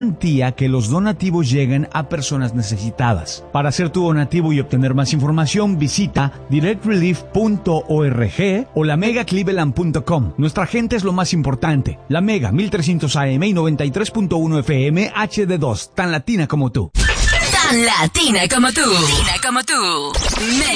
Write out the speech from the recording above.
garantía que los donativos lleguen a personas necesitadas. Para hacer tu donativo y obtener más información, visita directrelief.org o lamegacleveland.com. Nuestra gente es lo más importante. La Mega 1300 AM y 93.1 FM HD2, tan latina como tú. Tan latina como tú.